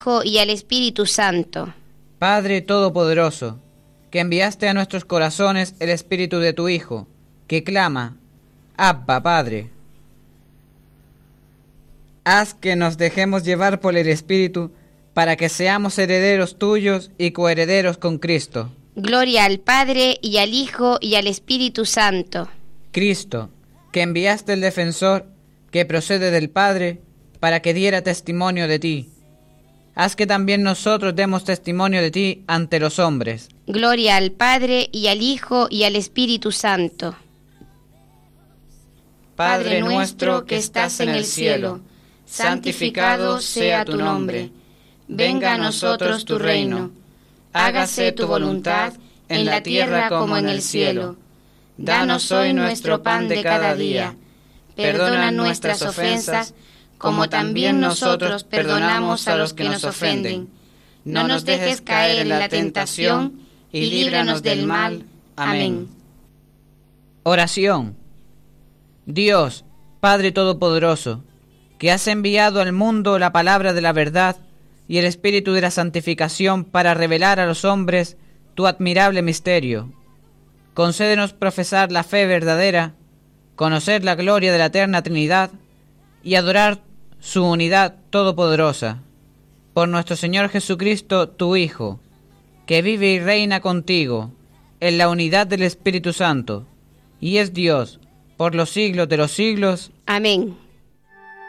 Hijo y al Espíritu Santo. Padre Todopoderoso, que enviaste a nuestros corazones el Espíritu de tu Hijo, que clama, Abba, Padre. Haz que nos dejemos llevar por el Espíritu para que seamos herederos tuyos y coherederos con Cristo. Gloria al Padre, y al Hijo, y al Espíritu Santo. Cristo, que enviaste el Defensor, que procede del Padre, para que diera testimonio de ti. Haz que también nosotros demos testimonio de ti ante los hombres. Gloria al Padre, y al Hijo, y al Espíritu Santo. Padre nuestro que estás en el cielo, santificado sea tu nombre. Venga a nosotros tu reino. Hágase tu voluntad en la tierra como en el cielo. Danos hoy nuestro pan de cada día. Perdona nuestras ofensas, como también nosotros perdonamos a los que nos ofenden. No nos dejes caer en la tentación, y líbranos del mal. Amén. Oración. Dios, Padre Todopoderoso, que has enviado al mundo la palabra de la verdad y el espíritu de la santificación para revelar a los hombres tu admirable misterio. Concédenos profesar la fe verdadera, conocer la gloria de la eterna Trinidad y adorar su unidad todopoderosa. Por nuestro Señor Jesucristo, tu Hijo, que vive y reina contigo en la unidad del Espíritu Santo, y es Dios por los siglos de los siglos. Amén.